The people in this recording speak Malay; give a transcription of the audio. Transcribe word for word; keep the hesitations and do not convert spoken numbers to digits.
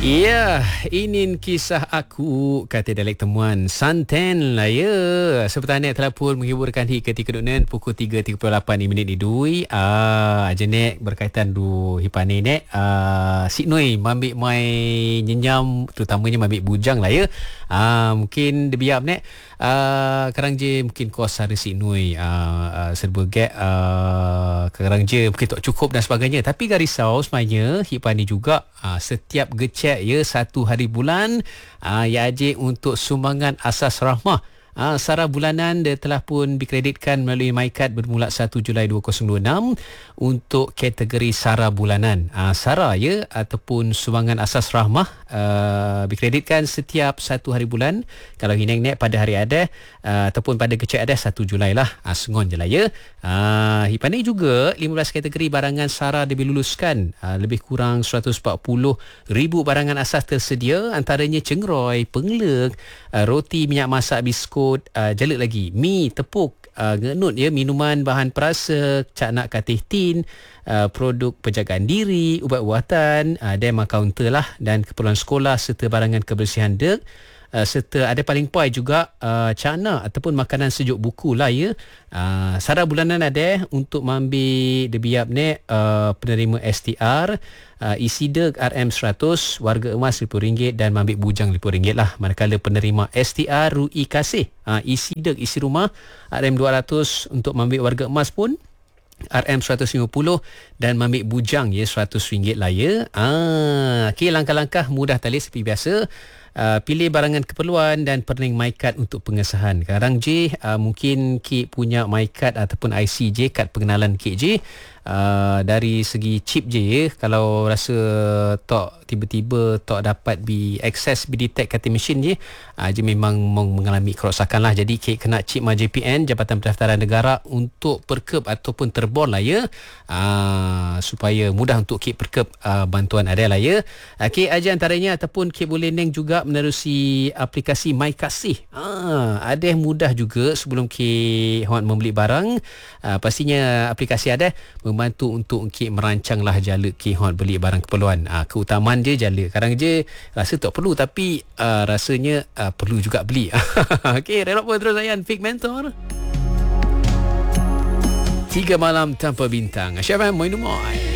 Ya, ini kisah aku, kata dialek temuan santen lah ya. Seperti nek telah pun menghiburkan hi ketika dunen pukul tiga tiga puluh lapan minit di dui. Ah, jenek berkaitan du hipane nek ah Sidnoi mambik mai nyenyam, terutamanya mambik bujang lah ya. Ah, mungkin debiap nek ah karang je mungkin kos hari Sidnoi ah, ah serba gek ah karang je mungkin tak cukup dan sebagainya. Tapi gak risau sebenarnya hipane juga ah, setiap gecek ya satu hari bulan aa, ya aje untuk sumbangan asas rahmah. Ah, sara bulanan dia telah pun dikreditkan melalui MyKad bermula satu Julai dua ribu dua puluh enam untuk kategori sara bulanan. Ah, sara ya ataupun sumbangan asas rahmah uh, dikreditkan setiap satu hari bulan. Kalau hineng nek pada hari ada uh, ataupun pada kecek ada satu Julai lah. Ah, sengon je lah ya. Ah, hipani juga lima belas kategori barangan sara diluluskan. Ah, lebih kurang seratus empat puluh ribu barangan asas tersedia, antaranya cengroy, penglek, uh, roti, minyak masak, biskut, Uh, jaluk lagi mi, tepuk, uh, ngenut ya, minuman bahan perasa, cak nak katih tin, uh, produk penjagaan diri, ubat-ubatan, uh, dema kaunter lah, dan keperluan sekolah serta barangan kebersihan dek. Uh, serta ada paling pai juga uh, cana ataupun makanan sejuk buku lah ya. Uh, sara bulanan ada untuk mambil debiap ni uh, penerima S T R, uh, isi dek R M seratus, warga emas seribu ringgit dan mambil bujang seribu ringgit lah. Manakala penerima S T R Rui Kasih, uh, isi dek isi rumah R M dua ratus untuk mambil warga emas pun R M seratus lima puluh dan mambil bujang ya seratus ringgit lah ya. Ah, okey, langkah-langkah mudah tali seperti biasa. Uh, pilih barangan keperluan dan perling MyKad untuk pengesahan. Sekarang je uh, mungkin Kik punya MyKad ataupun I C je, kad pengenalan Kik je. Uh, dari segi chip je ya, kalau rasa tak tiba-tiba tak dapat bi access bi detect kata mesin je, uh, je memang mengalami kerosakan lah. Jadi Kik kena chip M J P N, Jabatan Pendaftaran Negara, untuk perkeb ataupun terbon lah ya, uh, supaya mudah untuk Kik perkeb uh, bantuan ada lah ya. Okey, aja antaranya ataupun Kik boleh neng juga menerusi aplikasi MyKasih. Ah, ada yang mudah juga sebelum Kik hendak membeli barang. Ah, pastinya aplikasi ada membantu untuk Kik merancanglah jala Kik hendak beli barang keperluan. Ah, keutamaan je jala. Kadang je rasa tak perlu tapi ah, rasanya ah, perlu juga beli. Okey, relok pun terus Zayan Fik Mentor. Tiga malam tanpa bintang. Syabam Moinumai.